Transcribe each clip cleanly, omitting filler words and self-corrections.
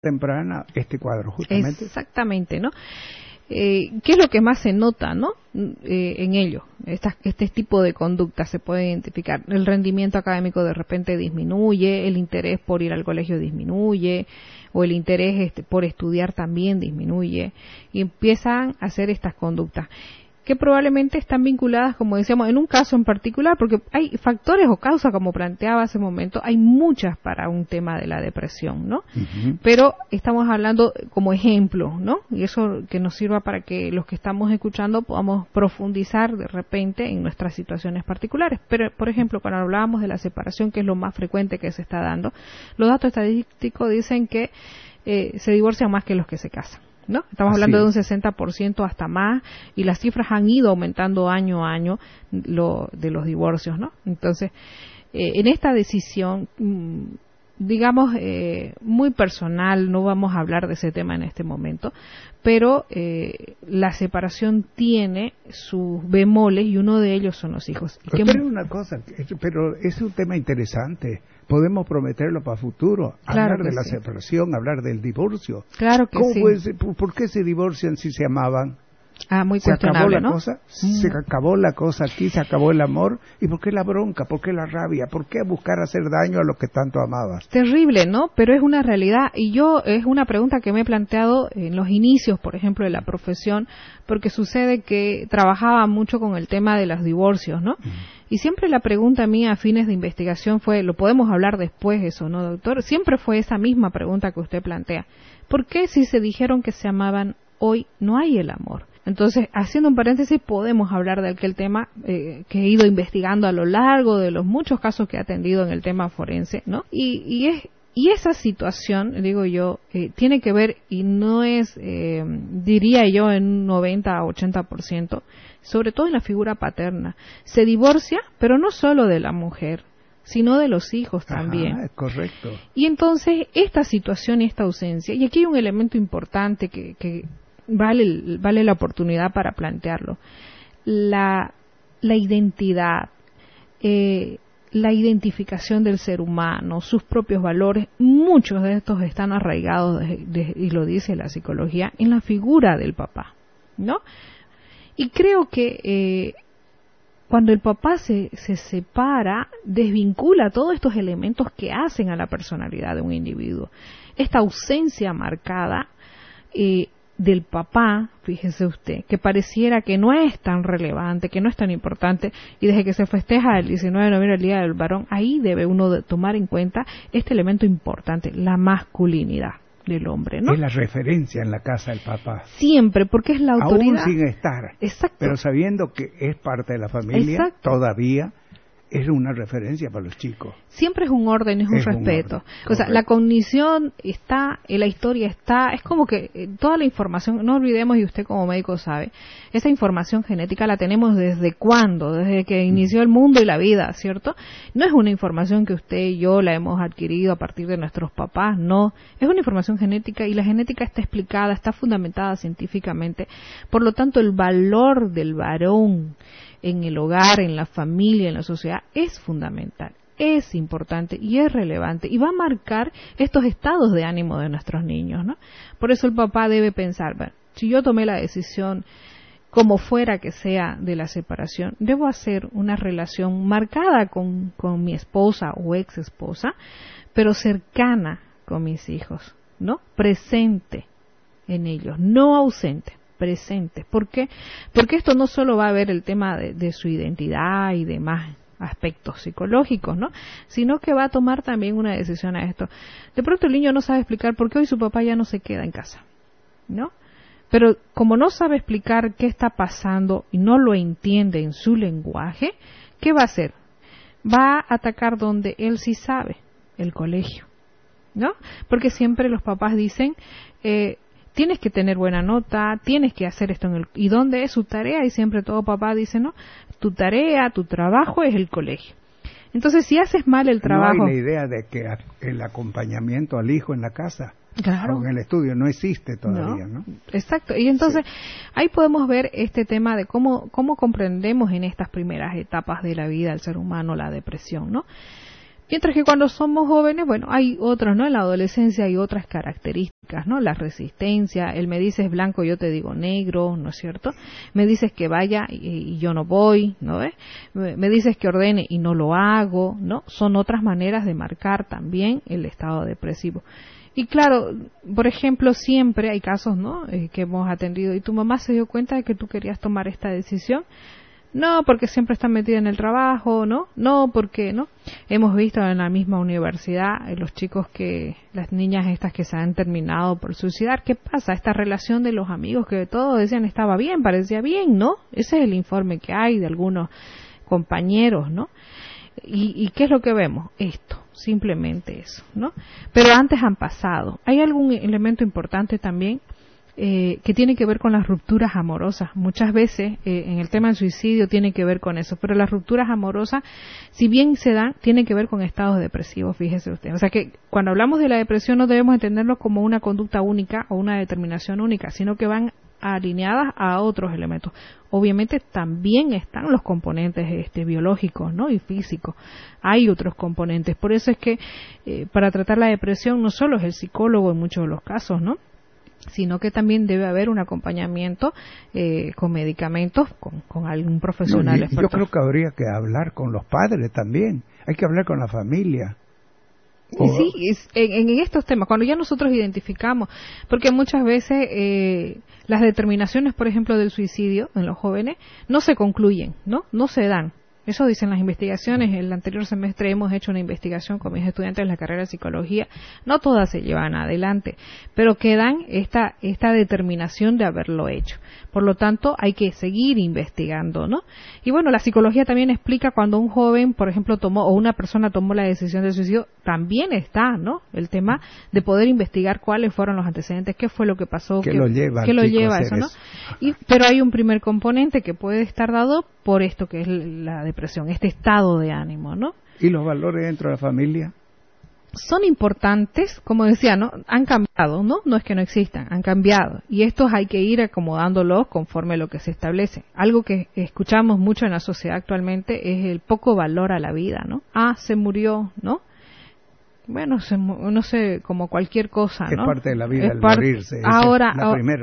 temprana este cuadro, justamente. Exactamente, ¿no? ¿Qué es lo que más se nota, ¿no? En ello, este tipo de conducta se puede identificar. El rendimiento académico de repente disminuye, el interés por ir al colegio disminuye, o el interés por estudiar también disminuye, y empiezan a hacer estas conductas que probablemente están vinculadas, como decíamos, en un caso en particular, porque hay factores o causas, como planteaba hace un momento, hay muchas para un tema de la depresión, ¿no? Uh-huh. Pero estamos hablando como ejemplo, ¿no? Y eso que nos sirva para que los que estamos escuchando podamos profundizar de repente en nuestras situaciones particulares. Pero, por ejemplo, cuando hablábamos de la separación, que es lo más frecuente que se está dando, los datos estadísticos dicen que se divorcian más que los que se casan, ¿no? Estamos hablando de un 60% hasta más, y las cifras han ido aumentando año a año de los divorcios, ¿no? Entonces, en esta decisión, digamos, muy personal, no vamos a hablar de ese tema en este momento, pero la separación tiene sus bemoles y uno de ellos son los hijos. Pero una cosa, pero es un tema interesante. Podemos prometerlo para futuro, claro hablar de la separación, hablar del divorcio. Claro que sí. ¿Por qué se divorcian si se amaban? Muy cuestionable, ¿no? Se acabó la cosa aquí, se acabó el amor. ¿Y por qué la bronca? ¿Por qué la rabia? ¿Por qué buscar hacer daño a los que tanto amabas? Terrible, ¿no? Pero es una realidad. Y es una pregunta que me he planteado en los inicios, por ejemplo, de la profesión, porque sucede que trabajaba mucho con el tema de los divorcios, ¿no? Y siempre la pregunta mía a fines de investigación fue, lo podemos hablar después eso, ¿no, doctor? Siempre fue esa misma pregunta que usted plantea. ¿Por qué si se dijeron que se amaban, hoy no hay el amor? Entonces, haciendo un paréntesis, podemos hablar de aquel tema que he ido investigando a lo largo de los muchos casos que he atendido en el tema forense, ¿no? Y esa situación, digo yo, tiene que ver, y no es, diría yo, en un 90 a 80%, sobre todo en la figura paterna. Se divorcia, pero no solo de la mujer, sino de los hijos también. Ajá, correcto. Y entonces, esta situación y esta ausencia, y aquí hay un elemento importante que vale la oportunidad para plantearlo. La identidad, la identificación del ser humano, sus propios valores, muchos de estos están arraigados, y lo dice la psicología, en la figura del papá, ¿no? Y creo que cuando el papá se separa, desvincula todos estos elementos que hacen a la personalidad de un individuo. Esta ausencia marcada del papá, fíjese usted, que pareciera que no es tan relevante, que no es tan importante, y desde que se festeja el 19 de noviembre, el Día del Varón, ahí debe uno tomar en cuenta este elemento importante, la masculinidad del hombre, ¿no? Es la referencia en la casa del papá. Siempre, porque es la autoridad. Aún sin estar. Exacto. Pero sabiendo que es parte de la familia, exacto, todavía es una referencia para los chicos. Siempre es un orden, es un respeto. O sea, la cognición está, la historia está, es como que toda la información, no olvidemos, y usted como médico sabe, esa información genética la tenemos desde cuándo, desde que inició el mundo y la vida, ¿cierto? No es una información que usted y yo la hemos adquirido a partir de nuestros papás, no. Es una información genética, y la genética está explicada, está fundamentada científicamente. Por lo tanto, el valor del varón en el hogar, en la familia, en la sociedad, es fundamental, es importante y es relevante, y va a marcar estos estados de ánimo de nuestros niños, ¿no? Por eso el papá debe pensar, bueno, si yo tomé la decisión, como fuera que sea, de la separación, debo hacer una relación marcada con mi esposa o ex esposa, pero cercana con mis hijos, ¿no? Presente en ellos, no ausente, presentes. ¿Por qué? Porque esto no solo va a ver el tema de su identidad y demás aspectos psicológicos, ¿no? Sino que va a tomar también una decisión a esto. De pronto el niño no sabe explicar por qué hoy su papá ya no se queda en casa, ¿no? Pero como no sabe explicar qué está pasando y no lo entiende en su lenguaje, ¿qué va a hacer? Va a atacar donde él sí sabe, el colegio, ¿no? Porque siempre los papás dicen, tienes que tener buena nota, tienes que hacer esto ¿y dónde es su tarea? Y siempre todo papá dice, no, tu tarea, tu trabajo es el colegio. Entonces, si haces mal el trabajo... No hay la idea de que el acompañamiento al hijo en la casa, claro, o en el estudio, no existe todavía, ¿no? Exacto, y entonces ahí podemos ver este tema de cómo comprendemos en estas primeras etapas de la vida del ser humano la depresión, ¿no? Mientras que cuando somos jóvenes, bueno, hay otras, ¿no? En la adolescencia hay otras características, ¿no? La resistencia, él me dice es blanco, yo te digo negro, ¿no es cierto? Me dices que vaya y yo no voy, ¿no ves? Me dices que ordene y no lo hago, ¿no? Son otras maneras de marcar también el estado depresivo. Y claro, por ejemplo, siempre hay casos, ¿no? Que hemos atendido y tu mamá se dio cuenta de que tú querías tomar esta decisión. No, porque siempre está metida en el trabajo, ¿no? No, porque, ¿no? Hemos visto en la misma universidad los chicos las niñas estas que se han terminado por suicidar. ¿Qué pasa? Esta relación de los amigos que todos decían estaba bien, parecía bien, ¿no? Ese es el informe que hay de algunos compañeros, ¿no? ¿Y qué es lo que vemos? Esto, simplemente eso, ¿no? Pero antes han pasado. Hay algún elemento importante también que tiene que ver con las rupturas amorosas. Muchas veces en el tema del suicidio tiene que ver con eso, pero las rupturas amorosas, si bien se dan, tienen que ver con estados depresivos, fíjese usted. O sea que cuando hablamos de la depresión no debemos entenderlo como una conducta única o una determinación única, sino que van alineadas a otros elementos. Obviamente también están los componentes biológicos, ¿no? Y físicos. Hay otros componentes. Por eso es que para tratar la depresión no solo es el psicólogo en muchos de los casos, ¿no? Sino que también debe haber un acompañamiento con medicamentos, con algún profesional experto. Yo creo que habría que hablar con los padres también, hay que hablar con la familia. Sí, en estos temas, cuando ya nosotros identificamos, porque muchas veces las determinaciones, por ejemplo, del suicidio en los jóvenes, no se concluyen, no se dan. Eso dicen las investigaciones. El anterior semestre hemos hecho una investigación con mis estudiantes de la carrera de psicología. No todas se llevan adelante, pero quedan esta determinación de haberlo hecho. Por lo tanto, hay que seguir investigando, ¿no? Y bueno, la psicología también explica cuando un joven, por ejemplo, o una persona tomó la decisión de suicidio, también está, ¿no? El tema de poder investigar cuáles fueron los antecedentes, qué fue lo que pasó, qué lo lleva a eso, ¿no? Pero hay un primer componente que puede estar dado por esto que es la depresión, este estado de ánimo, ¿no? ¿Y los valores dentro de la familia? Son importantes, como decía, ¿no? Han cambiado, ¿no? No es que no existan, han cambiado. Y estos hay que ir acomodándolos conforme a lo que se establece. Algo que escuchamos mucho en la sociedad actualmente es el poco valor a la vida, ¿no? Se murió, ¿no? Bueno, no sé, como cualquier cosa, ¿no? Es parte de la vida el morirse. Ahora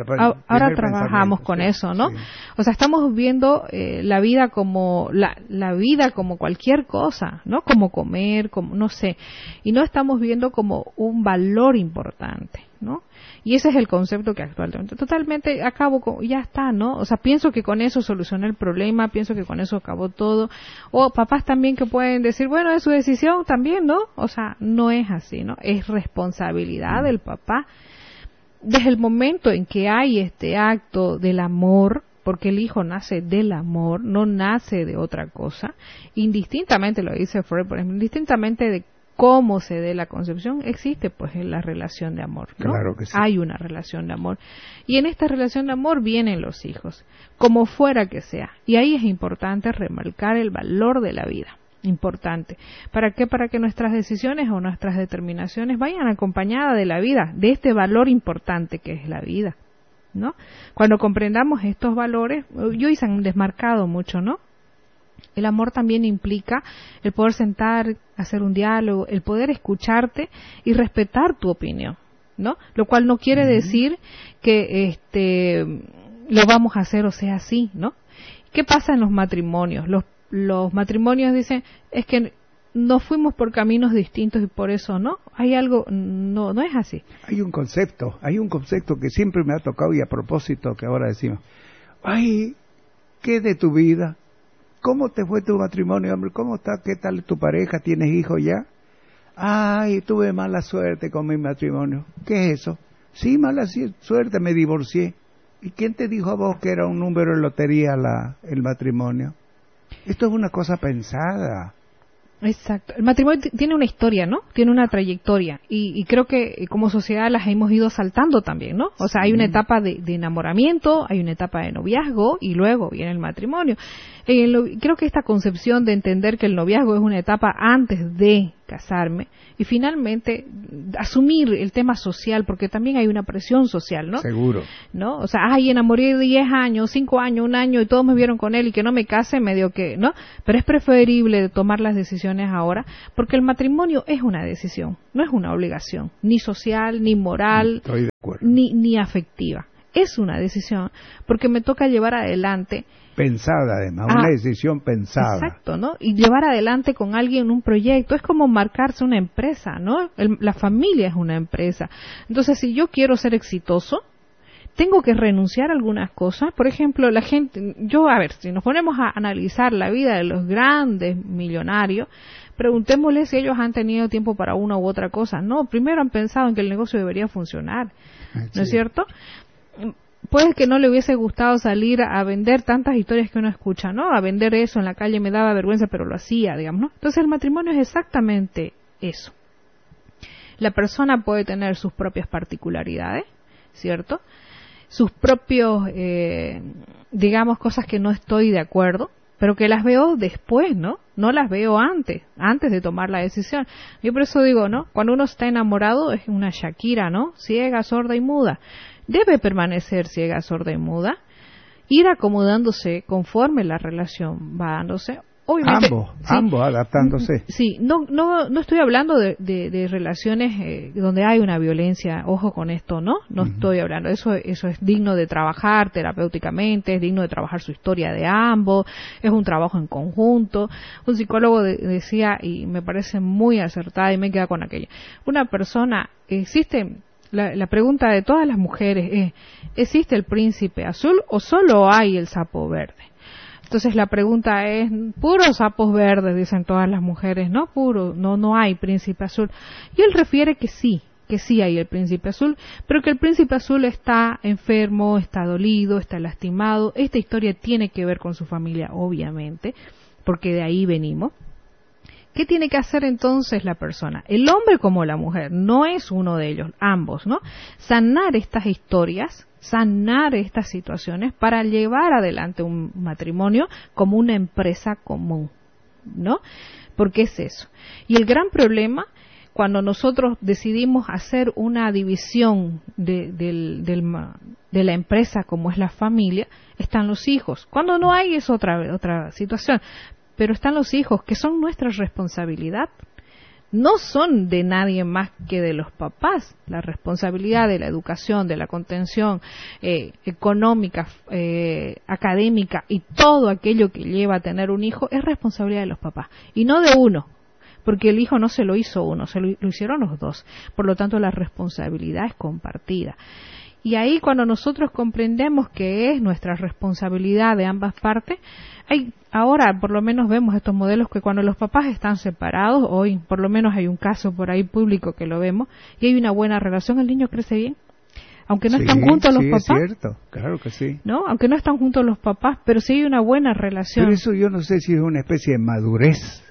trabajamos con eso, ¿no? Sí. O sea, estamos viendo la vida como la vida como cualquier cosa, ¿no? Como comer, como no sé, y no estamos viendo como un valor importante, ¿no? Y ese es el concepto que actualmente totalmente acabo ya está, ¿no? O sea, pienso que con eso solucioné el problema, pienso que con eso acabó todo. O papás también que pueden decir, bueno, es su decisión también, ¿no? O sea, no es así, ¿no? Es responsabilidad del papá. Desde el momento en que hay este acto del amor, porque el hijo nace del amor, no nace de otra cosa, indistintamente, lo dice Freud, por ejemplo, indistintamente de cómo se dé la concepción, existe pues la relación de amor, ¿no? Claro que sí. Hay una relación de amor. Y en esta relación de amor vienen los hijos, como fuera que sea. Y ahí es importante remarcar el valor de la vida. Importante. ¿Para qué? Para que nuestras decisiones o nuestras determinaciones vayan acompañadas de la vida, de este valor importante que es la vida, ¿no? Cuando comprendamos estos valores, hoy se han desmarcado mucho, ¿no? El amor también implica el poder sentar, hacer un diálogo, el poder escucharte y respetar tu opinión, ¿no? Lo cual no quiere decir que lo vamos a hacer o sea así, ¿no? ¿Qué pasa en los matrimonios? Los matrimonios dicen, es que nos fuimos por caminos distintos y por eso no. Hay algo, no es así. Hay un concepto que siempre me ha tocado y a propósito que ahora decimos, ay, ¿qué de tu vida? ¿Cómo te fue tu matrimonio, hombre? ¿Cómo está? ¿Qué tal tu pareja? ¿Tienes hijos ya? Ay, tuve mala suerte con mi matrimonio. ¿Qué es eso? Sí, mala suerte, me divorcié. ¿Y quién te dijo a vos que era un número de lotería el matrimonio? Esto es una cosa pensada. Exacto. El matrimonio tiene una historia, ¿no? Tiene una trayectoria. Y creo que como sociedad las hemos ido saltando también, ¿no? O sea, hay una etapa de enamoramiento, hay una etapa de noviazgo y luego viene el matrimonio. Creo que esta concepción de entender que el noviazgo es una etapa antes de casarme y finalmente asumir el tema social, porque también hay una presión social, ¿no? Seguro. ¿No? O sea, ay, enamoré 10 años, 5 años, 1 año y todos me vieron con él y que no me case, medio que, ¿no? Pero es preferible tomar las decisiones ahora, porque el matrimonio es una decisión, no es una obligación, ni social, ni moral, Estoy de acuerdo. ni afectiva. Es una decisión, porque me toca llevar adelante. Pensada, además, una decisión pensada. Exacto, ¿no? Y llevar adelante con alguien un proyecto es como marcarse una empresa, ¿no? La familia es una empresa. Entonces, si yo quiero ser exitoso, tengo que renunciar a algunas cosas. Por ejemplo, la gente, si nos ponemos a analizar la vida de los grandes millonarios, preguntémosle si ellos han tenido tiempo para una u otra cosa. No, primero han pensado en que el negocio debería funcionar, ¿no es cierto? Puede que no le hubiese gustado salir a vender tantas historias que uno escucha, ¿no? A vender eso en la calle me daba vergüenza, pero lo hacía, digamos, ¿no? Entonces el matrimonio es exactamente eso. La persona puede tener sus propias particularidades, ¿cierto? Sus propios, digamos, cosas que no estoy de acuerdo, pero que las veo después, ¿no? No las veo antes de tomar la decisión. Yo por eso digo, ¿no? Cuando uno está enamorado es una Shakira, ¿no? Ciega, sorda y muda. Debe permanecer ciega, sorda y muda, ir acomodándose conforme la relación va dándose. Obviamente, ambos adaptándose. Sí, no estoy hablando de relaciones donde hay una violencia, ojo con esto, ¿no? No estoy hablando, eso es digno de trabajar terapéuticamente, es digno de trabajar su historia de ambos, es un trabajo en conjunto. Un psicólogo decía, y me parece muy acertada y me queda con aquello, una persona, existe... La pregunta de todas las mujeres es, ¿existe el príncipe azul o solo hay el sapo verde? Entonces la pregunta es, puros sapos verdes, dicen todas las mujeres, ¿no? No hay príncipe azul. Y él refiere que sí hay el príncipe azul, pero que el príncipe azul está enfermo, está dolido, está lastimado. Esta historia tiene que ver con su familia, obviamente, porque de ahí venimos. ¿Qué tiene que hacer entonces la persona? El hombre como la mujer, no es uno de ellos, ambos, ¿no? Sanar estas historias, sanar estas situaciones para llevar adelante un matrimonio como una empresa común, ¿no? Porque es eso. Y el gran problema, cuando nosotros decidimos hacer una división de la empresa como es la familia, están los hijos. Cuando no hay es otra situación. Pero están los hijos, que son nuestra responsabilidad. No son de nadie más que de los papás. La responsabilidad de la educación, de la contención económica, académica y todo aquello que lleva a tener un hijo es responsabilidad de los papás. Y no de uno, porque el hijo no se lo hizo uno, lo hicieron los dos. Por lo tanto, la responsabilidad es compartida. Y ahí cuando nosotros comprendemos que es nuestra responsabilidad de ambas partes, ahora por lo menos vemos estos modelos que cuando los papás están separados, hoy por lo menos hay un caso por ahí público que lo vemos, y hay una buena relación, el niño crece bien. Aunque no están juntos los papás. Es cierto, claro que sí. ¿No? Aunque no están juntos los papás, pero sí hay una buena relación. Pero eso yo no sé si es una especie de madurez.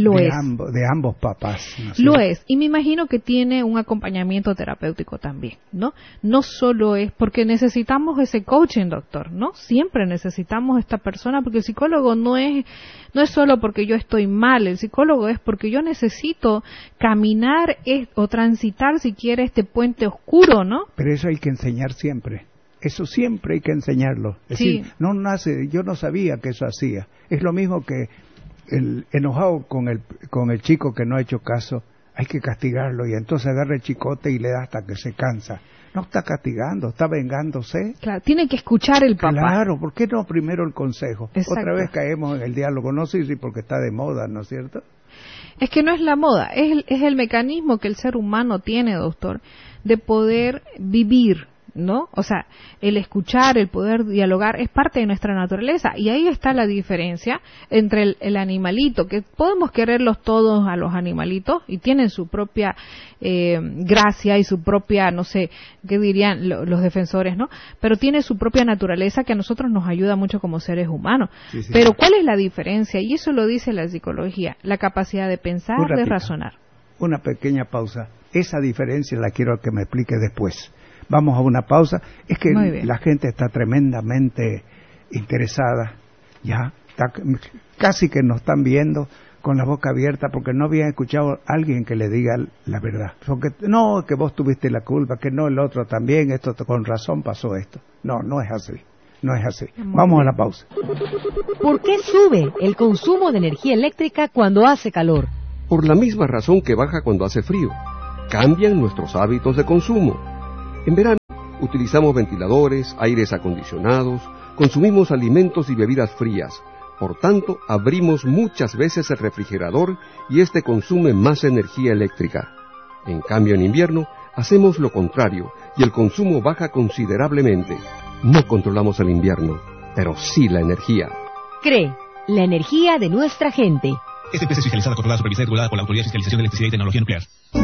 De ambos papás. ¿No sé? Lo es, y me imagino que tiene un acompañamiento terapéutico también, ¿no? No solo es porque necesitamos ese coaching, doctor, ¿no? Siempre necesitamos esta persona, porque el psicólogo no es solo porque yo estoy mal, el psicólogo es porque yo necesito caminar o transitar, si quiere, este puente oscuro, ¿no? Pero eso hay que enseñar siempre. Eso siempre hay que enseñarlo. Es decir, yo no sabía que eso hacía. Es lo mismo que el enojado con el chico que no ha hecho caso, hay que castigarlo, y entonces agarra el chicote y le da hasta que se cansa. No está castigando, está vengándose. Claro, tiene que escuchar el papá. Claro, ¿por qué no primero el consejo? Exacto. Otra vez caemos en el diálogo, no sé si porque está de moda, ¿no es cierto? Es que no es la moda, es el mecanismo que el ser humano tiene, doctor, de poder vivir, ¿no? O sea, el escuchar, el poder dialogar es parte de nuestra naturaleza, y ahí está la diferencia entre el animalito, que podemos quererlos todos a los animalitos y tienen su propia gracia y su propia, no sé, ¿qué dirían los defensores, no? Pero tiene su propia naturaleza que a nosotros nos ayuda mucho como seres humanos. Sí. Pero ¿cuál es la diferencia? Y eso lo dice la psicología, la capacidad de pensar, de razonar. Una pequeña pausa. Esa diferencia la quiero que me explique después. Vamos a una pausa. Es que la gente está tremendamente interesada, ya casi que nos están viendo con la boca abierta porque no habían escuchado a alguien que le diga la verdad. Porque no, que vos tuviste la culpa, que no, el otro también, esto con razón pasó esto. No, no es así. No es así. Vamos a la pausa. ¿Por qué sube el consumo de energía eléctrica cuando hace calor? Por la misma razón que baja cuando hace frío. Cambian nuestros hábitos de consumo. En verano utilizamos ventiladores, aires acondicionados, consumimos alimentos y bebidas frías. Por tanto, abrimos muchas veces el refrigerador y este consume más energía eléctrica. En cambio, en invierno, hacemos lo contrario y el consumo baja considerablemente. No controlamos el invierno, pero sí la energía. CRE, la energía de nuestra gente. Esta empresa es fiscalizada, controlada, supervisada y regulada por la Autoridad de Fiscalización de Electricidad y Tecnología Nuclear.